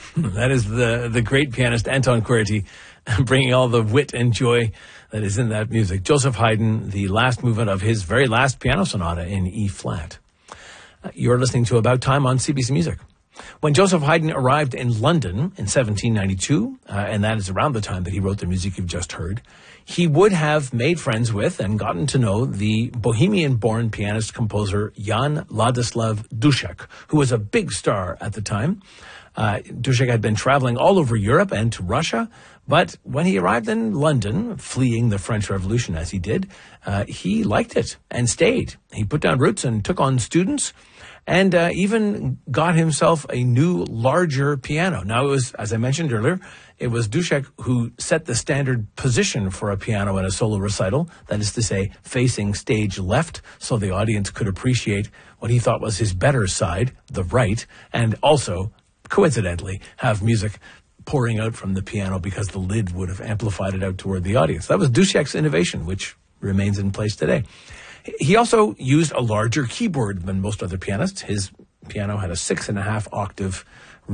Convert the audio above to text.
That is the great pianist Anton Querty bringing all the wit and joy that is in that music. Joseph Haydn, the last movement of his very last piano sonata in E-flat. You're listening to About Time on CBC Music. When Joseph Haydn arrived in London in 1792, and that is around the time that he wrote the music you've just heard, he would have made friends with and gotten to know the Bohemian-born pianist-composer Jan Ladislav Dušek, who was a big star at the time. Dušek had been traveling all over Europe and to Russia, but when he arrived in London, fleeing the French Revolution as he did, he liked it and stayed. He put down roots and took on students, and even got himself a new, larger piano. Now, it was, as I mentioned earlier, it was Dušek who set the standard position for a piano in a solo recital, that is to say, facing stage left, so the audience could appreciate what he thought was his better side, the right, and also, coincidentally, have music pouring out from the piano because the lid would have amplified it out toward the audience. That was Dušek's innovation, which remains in place today. He also used a larger keyboard than most other pianists. His piano had a 6.5 octave